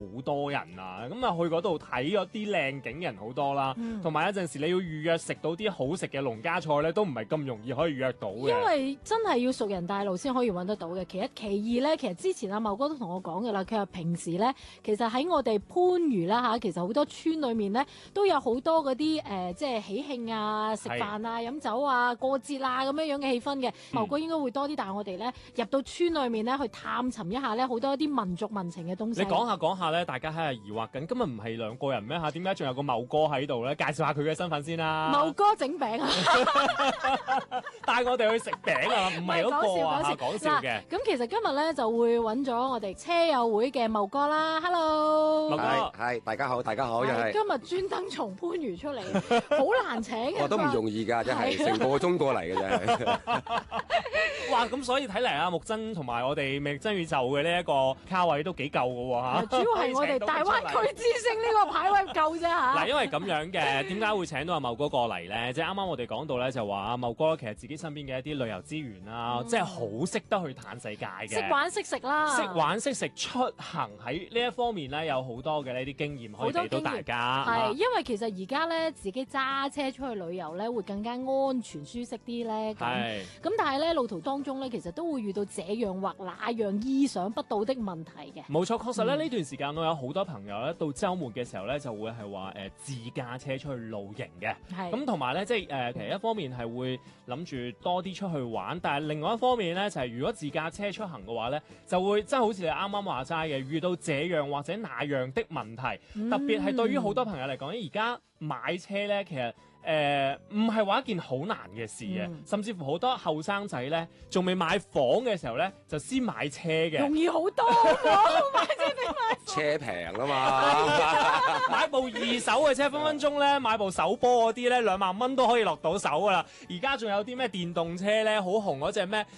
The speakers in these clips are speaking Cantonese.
好多人啊，咁啊去嗰度睇咗啲靚景嘅人好多啦，同埋有陣時你要預約食到啲好食嘅農家菜咧，都唔係咁容易可以預約到嘅。 因為真係要熟人帶路先可以揾得到嘅。其一，其二咧，其實之前阿茂哥都同我講嘅啦，佢話平時咧，其實喺我哋番禺啦嚇，其實好多村裏面咧都有好多嗰啲即係喜慶啊、食飯啊、飲酒啊、過節啊咁樣嘅氣氛嘅。茂哥應該會多啲帶我哋咧入到村裏面咧去探尋一下咧好多啲民族民情嘅東西。 你講下咧，大家喺度疑惑緊，今日唔係兩個人咩嚇？點解仲有個茂哥喺度咧？介紹下佢嘅身份先啦。 茂哥整餅啊！ 帶我哋去食餅啊！唔係嗰個啊，講笑嘅。 咁其實今日咧就會揾咗我哋車友會嘅茂哥啦。Hello， 茂哥係大家好，大家好，又係今日專登從番禺出嚟，好難請嘅。 我都唔容易㗎，真係成個鐘過嚟嘅真係。 哇！咁所以睇嚟啊，木真同埋我哋魅力真宇宙嘅呢一個卡位都幾夠嘅喎嚇。 主要係我哋大灣區之星呢個牌位夠啫嚇。 嗱，因為咁樣嘅，點解會請到阿茂哥過嚟咧？即係啱啱我哋講到咧，就話阿茂哥其實自己身邊嘅一啲旅遊資源啦，即係好識得去嘆世界嘅， 識玩識食啦， 識玩識食，出行喺呢一方面咧有好多嘅呢啲經驗可以俾到大家。 係因為其實而家咧自己揸車出去旅遊咧會更加安全舒適啲咧。咁但係咧路途當中咧其實都會遇到這樣或那樣意想不到的問題嘅。 冇錯，確實咧呢段時間我有好多朋友咧到週末嘅時候咧就會係話自駕車出去露營嘅。咁同埋咧即係其實一方面係會諗住多啲出去玩，但係另外一方面咧就係如果自駕車出行嘅話咧，就會真係好似你啱啱話齋嘅，遇到這樣或者那樣的問題，特別係對於好多朋友嚟講，而家買車咧其實唔係話一件好難嘅事嘅，甚至乎好多後生仔咧仲未買房嘅時候咧就先買車嘅， 容易好多買車比買車平啊嘛， 買部二手嘅車分分鐘咧買部手波嗰啲咧2萬蚊都可以落到手噶啦。而家仲有啲咩電動車咧好紅嗰隻咩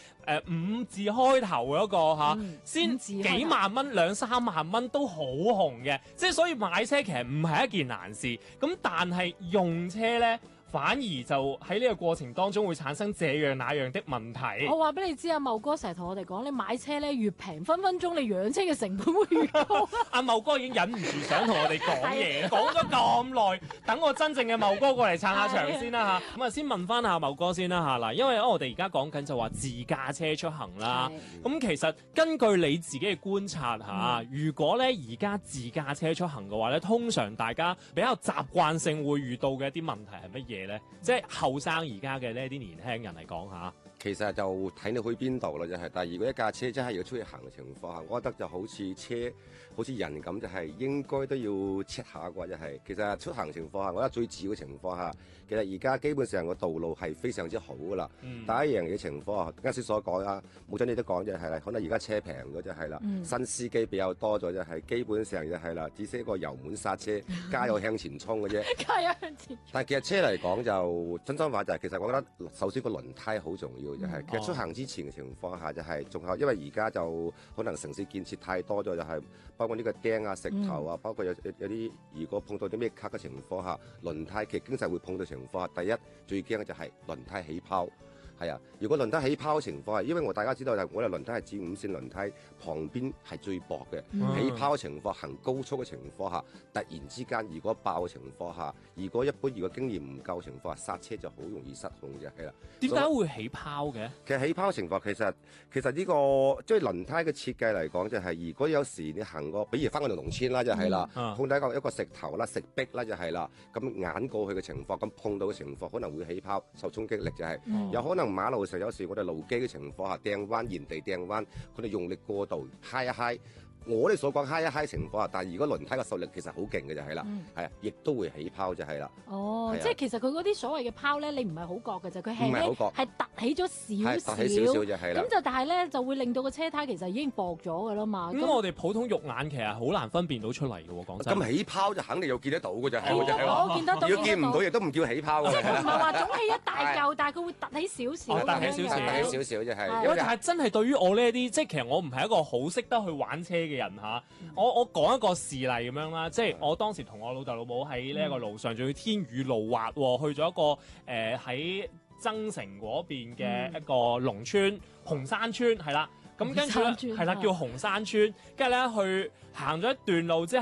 5字開頭嗰個嚇，先幾萬蚊2-3萬蚊都好紅嘅，即係所以買車其實唔係一件難事。咁但係用車咧，反而就喺呢個過程當中會產生這樣那樣的問題。 我話俾你知啊，茂哥成日同我哋講，你買車咧越平，分分鐘你養車嘅成本會越高。 阿茂哥已經忍唔住想同我哋講嘢，講咗咁耐，等我真正嘅茂哥過嚟撐下場先啦嚇。咁啊，先問翻下茂哥先啦嚇嗱，因為我哋而家講緊就話自駕車出行啦。咁其實根據你自己嘅觀察嚇，如果咧而家自駕車出行嘅話咧，通常大家比較習慣性會遇到嘅一啲問題係乜嘢？即係後生而家嘅呢啲年輕人嚟講下， 其實就睇你去邊度啦，就係。但係如果一架車真係要出去行嘅情況下，我覺得就好似車，好似人咁，就係應該都要 check 下嘅話，就係。其實出行情況下，我覺得最主要嘅情況下，其實而家基本上個道路係非常之好噶啦。第一樣嘢情況下，啱先所講啊，冇準你都講就係啦，可能而家車平咗就係啦，新司機比較多咗就係，基本上就係啦，只識一個油門剎車，加油向前衝嘅啫。 加油向前。 但係其實車嚟講就真心話就係，其實我覺得首先個輪胎好重要。就係其實出行之前嘅情況下，就係仲有，因為而家就可能城市建設太多咗，就係包括呢個釘啊、石頭啊，包括有啲如果碰到啲咩卡嘅情況下，輪胎其實經常會碰到情況下，第一最驚嘅就係輪胎起泡。係啊，如果輪胎起泡嘅情況係，因為大家知道就我哋輪胎係指5線輪胎，旁邊係最薄嘅。起泡嘅情況，行高速嘅情況下，突然之間如果爆嘅情況下，如果經驗唔夠嘅情況下，剎車就好容易失控嘅，係啦。 點解會起泡嘅？ 其實起泡嘅情況其實呢個即係輪胎嘅設計嚟講，就係如果有時你行過，比如翻個農村啦，就係啦，碰到一個石頭啦、石壁啦，就係啦，咁眼過去嘅情況，咁碰到嘅情況可能會起泡，受衝擊力就係有可能。馬路上有時我哋路基嘅情況下掟彎，原地掟彎，佢哋用力過度，揩一揩。我哋所講揩一揩情況下，但係如果輪胎嘅受力其實好勁嘅就係啦，係啊，亦都會起泡就係啦。 哦，即係其實佢嗰啲所謂嘅泡咧，你唔係好覺嘅啫，佢係突起咗少少， 突起少少就係啦。 咁就但係咧就會令到個車胎其實已經薄咗㗎啦嘛。 咁我哋普通肉眼其實好難分辨到出嚟嘅喎，講真。 咁起泡就肯定要見得到嘅就係。 我見得到。 如果見唔到亦都唔叫起泡嘅。 即係佢唔係話腫起一大嚿，但係佢會突起少少。 突起少少就係。 但係真係對於我呢啲，即係其實我唔係一個好識得去玩車嘅人嚇。我講一個事例咁樣啦，即係我當時同我老豆老母喺呢一個路上，仲要天雨路滑喎，去咗一個喺增城嗰邊嘅一個農村紅山村係啦。 咁跟住咧係啦，叫紅山村，跟住咧去行咗一段路之後。